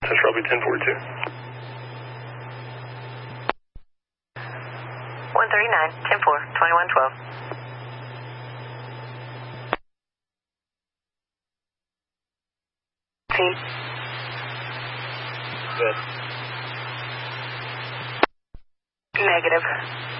That's Shelby 1042. 139, 10-4, 2112. See? Good. Negative.